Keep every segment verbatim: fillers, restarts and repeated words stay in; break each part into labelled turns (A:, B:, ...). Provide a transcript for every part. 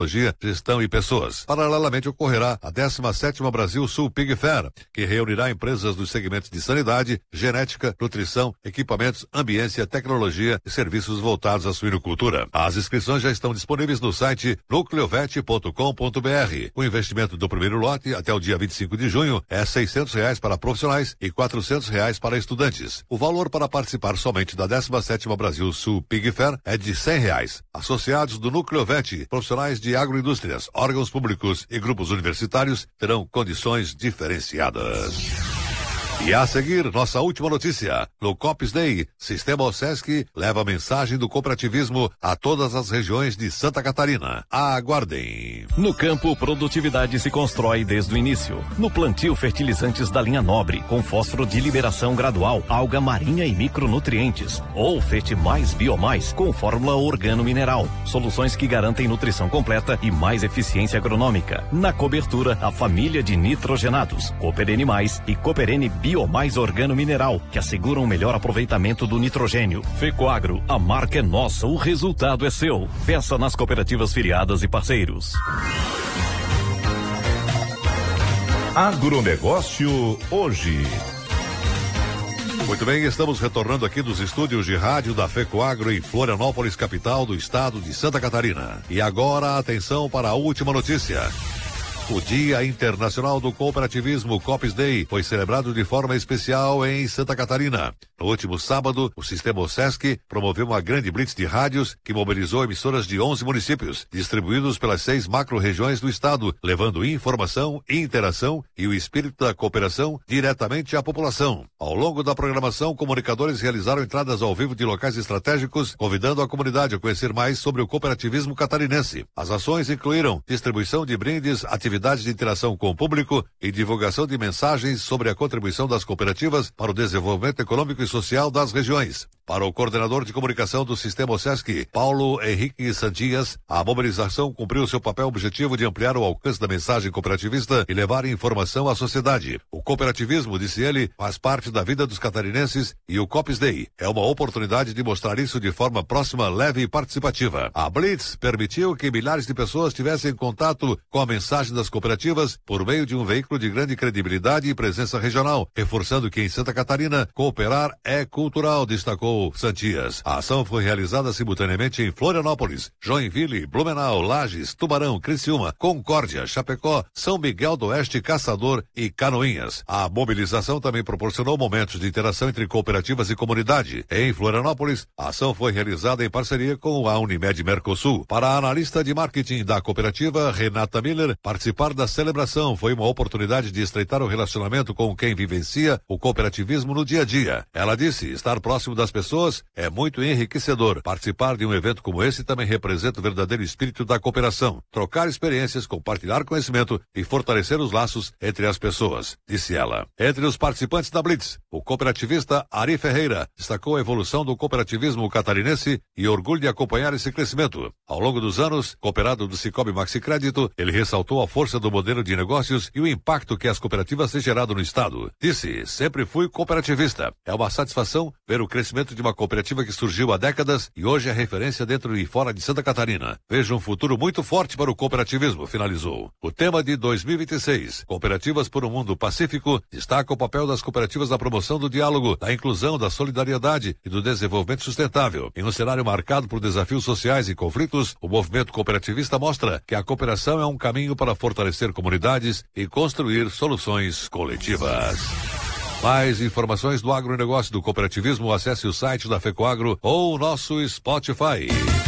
A: gestão e pessoas. Paralelamente ocorrerá a décima sétima Brasil Sul Pig Fair, que reunirá empresas dos segmentos de sanidade, genética, nutrição, equipamentos, ambiência, tecnologia e serviços voltados à suinocultura. As inscrições já estão disponíveis no site nucleovet ponto com ponto br. O investimento do primeiro lote até o dia vinte e cinco de junho é seiscentos reais para profissionais e quatrocentos reais para estudantes. O valor para participar somente da décima sétima Brasil Sul Pig Fair é de cem reais. Associados do Nucleovet, profissionais de agroindústrias, órgãos públicos e grupos universitários terão condições diferenciadas. E a seguir, nossa última notícia. No Cops Day, Sistema OSESC leva a mensagem do cooperativismo a todas as regiões de Santa Catarina. Aguardem.
B: No campo, produtividade se constrói desde o início. No plantio, fertilizantes da linha Nobre, com fósforo de liberação gradual, alga marinha e micronutrientes. Ou Fete Mais Biomais, com fórmula organo-mineral. Soluções que garantem nutrição completa e mais eficiência agronômica. Na cobertura, a família de nitrogenados, Cooperene Mais e Cooperene Bio Biomais Organo Mineral, que asseguram o melhor aproveitamento do nitrogênio. Fecoagro, a marca é nossa, o resultado é seu. Peça nas cooperativas filiadas e parceiros.
C: Agronegócio hoje.
A: Muito bem, estamos retornando aqui dos estúdios de rádio da Fecoagro em Florianópolis, capital do estado de Santa Catarina. E agora, atenção para a última notícia. O Dia Internacional do Cooperativismo, Cops Day, foi celebrado de forma especial em Santa Catarina. No último sábado, o Sistema OSESC promoveu uma grande blitz de rádios que mobilizou emissoras de onze municípios, distribuídos pelas seis macro-regiões do estado, levando informação, interação e o espírito da cooperação diretamente à população. Ao longo da programação, comunicadores realizaram entradas ao vivo de locais estratégicos, convidando a comunidade a conhecer mais sobre o cooperativismo catarinense. As ações incluíram distribuição de brindes, atividades de interação com o público e divulgação de mensagens sobre a contribuição das cooperativas para o desenvolvimento econômico e social das regiões. Para o coordenador de comunicação do Sistema OSESC, Paulo Henrique Santias, a mobilização cumpriu seu papel objetivo de ampliar o alcance da mensagem cooperativista e levar informação à sociedade. O cooperativismo, disse ele, faz parte da vida dos catarinenses e o Cops Day é uma oportunidade de mostrar isso de forma próxima, leve e participativa. A Blitz permitiu que milhares de pessoas tivessem contato com a mensagem das cooperativas por meio de um veículo de grande credibilidade e presença regional, reforçando que em Santa Catarina, cooperar é cultural, destacou Santias. A ação foi realizada simultaneamente em Florianópolis, Joinville, Blumenau, Lages, Tubarão, Criciúma, Concórdia, Chapecó, São Miguel do Oeste, Caçador e Canoinhas. A mobilização também proporcionou momentos de interação entre cooperativas e comunidade. Em Florianópolis, a ação foi realizada em parceria com a Unimed Mercosul. Para a analista de marketing da cooperativa, Renata Miller, participar da celebração foi uma oportunidade de estreitar o relacionamento com quem vivencia o cooperativismo no dia a dia. Ela disse, estar próximo das pessoas é muito enriquecedor. Participar de um evento como esse também representa o verdadeiro espírito da cooperação. Trocar experiências, compartilhar conhecimento e fortalecer os laços entre as pessoas, disse ela. Entre os participantes da Blitz, o cooperativista Ari Ferreira destacou a evolução do cooperativismo catarinense e orgulho de acompanhar esse crescimento. Ao longo dos anos, cooperado do Cicobi Maxicrédito, ele ressaltou a força do modelo de negócios e o impacto que as cooperativas têm gerado no estado. Disse, sempre fui cooperativista. É uma satisfação ver o crescimento de uma cooperativa que surgiu há décadas e hoje é referência dentro e fora de Santa Catarina. Vejo um futuro muito forte para o cooperativismo, finalizou. O tema de dois mil e vinte e seis, Cooperativas por um Mundo Pacífico, destaca o papel das cooperativas na promoção do diálogo, da inclusão, da solidariedade e do desenvolvimento sustentável. Em um cenário marcado por desafios sociais e conflitos, o movimento cooperativista mostra que a cooperação é um caminho para fortalecer comunidades e construir soluções coletivas. Mais informações do agronegócio do cooperativismo, acesse o site da Fecoagro ou o nosso Spotify.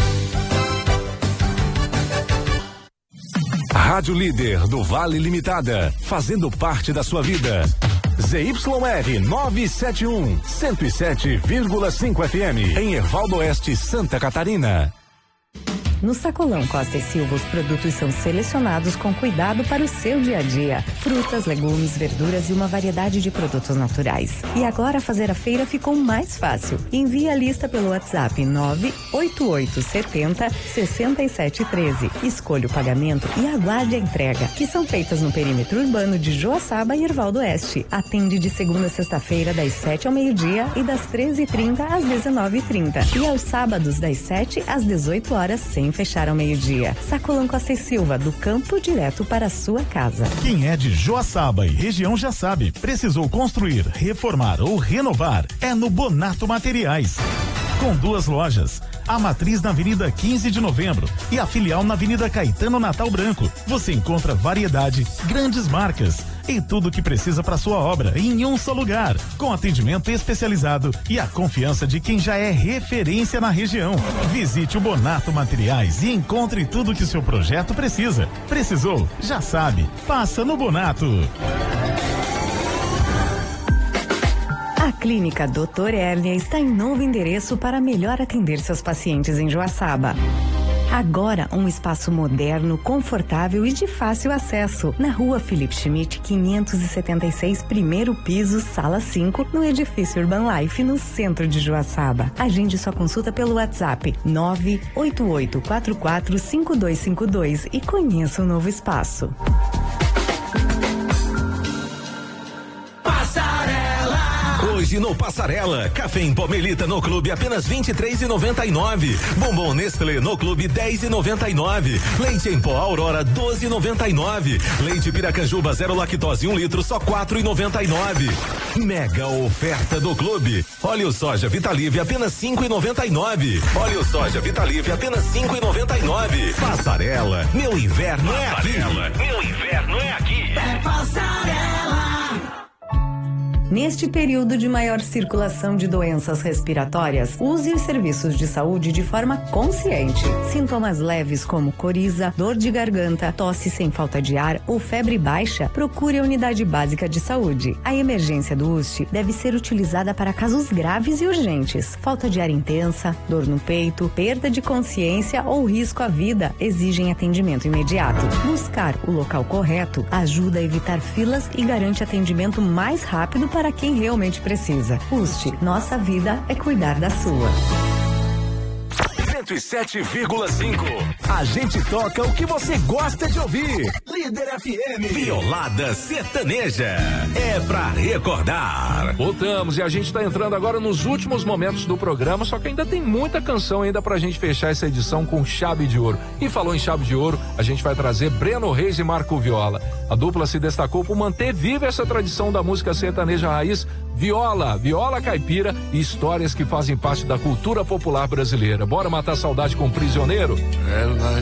C: Rádio Líder do Vale Limitada, fazendo parte da sua vida. Z Y R novecentos e setenta e um, cento e sete vírgula cinco F M, em Ervaldo Oeste, Santa Catarina.
D: No Sacolão Costa e Silva, os produtos são selecionados com cuidado para o seu dia a dia. Frutas, legumes, verduras e uma variedade de produtos naturais. E agora fazer a feira ficou mais fácil. Envie a lista pelo WhatsApp nove oito oito sete zero, seis sete um três. Escolha o pagamento e aguarde a entrega, que são feitas no perímetro urbano de Joaçaba e Ervaldo Oeste. Atende de segunda a sexta-feira, das sete ao meio-dia e das treze e trinta às dezenove e trinta. E aos sábados, das sete às dezoito horas, sem fechar ao meio-dia. Sacolão Costa e Silva, do campo direto para a sua casa.
E: Quem é de Joaçaba e região já sabe, precisou construir, reformar ou renovar, é no Bonato Materiais. Com duas lojas, a matriz na Avenida quinze de Novembro e a filial na Avenida Caetano Natal Branco. Você encontra variedade, grandes marcas e tudo o que precisa para sua obra em um só lugar, com atendimento especializado e a confiança de quem já é referência na região. Visite o Bonato Materiais e encontre tudo o que o seu projeto precisa. Precisou? Já sabe. Passa no Bonato.
D: A Clínica doutor Hérnia está em novo endereço para melhor atender seus pacientes em Joaçaba. Agora, um espaço moderno, confortável e de fácil acesso. Na rua Felipe Schmidt, quinhentos e setenta e seis, primeiro piso, sala cinco, no edifício Urban Life, no centro de Joaçaba. Agende sua consulta pelo WhatsApp nove oito oito quatro quatro cinco dois cinco dois e conheça o novo espaço.
C: Hoje no Passarela, café em pó Melita no clube apenas vinte e três reais e noventa e nove. Bombom Nestlé no clube dez reais e noventa e nove. Leite em pó Aurora doze reais e noventa e nove. Leite Piracanjuba zero lactose um litro só quatro reais e noventa e nove. Mega oferta do clube. Óleo soja Vitalive apenas cinco reais e noventa e nove. Óleo soja Vitalive apenas cinco reais e noventa e nove. Passarela, meu inverno Passarela, é aqui. Meu inverno é aqui.
D: É Passarela. Neste período de maior circulação de doenças respiratórias, use os serviços de saúde de forma consciente. Sintomas leves como coriza, dor de garganta, tosse sem falta de ar ou febre baixa, procure a unidade básica de saúde. A emergência do U S T deve ser utilizada para casos graves e urgentes. Falta de ar intensa, dor no peito, perda de consciência ou risco à vida exigem atendimento imediato. Buscar o local correto ajuda a evitar filas e garante atendimento mais rápido para para quem realmente precisa. U S T, nossa vida é cuidar da sua.
C: cento e sete vírgula cinco. A gente toca o que você gosta de ouvir. Líder F M. Violada sertaneja. É pra recordar.
F: Voltamos e a gente tá entrando agora nos últimos momentos do programa, só que ainda tem muita canção ainda pra gente fechar essa edição com chave de ouro. E falou em chave de ouro, a gente vai trazer Breno Reis e Marco Viola. A dupla se destacou por manter viva essa tradição da música sertaneja raiz, viola, viola caipira e histórias que fazem parte da cultura popular brasileira. Bora matar a saudade com o Prisioneiro?
G: Ela